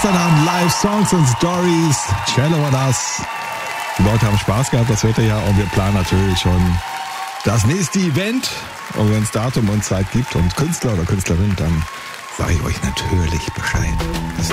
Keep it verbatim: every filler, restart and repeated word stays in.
gestern Abend live Songs und Stories. Cello war das. Die Leute haben Spaß gehabt, das Wetter ja. Und wir planen natürlich schon das nächste Event. Und wenn es Datum und Zeit gibt und Künstler oder Künstlerin, dann sage ich euch natürlich Bescheid. Bis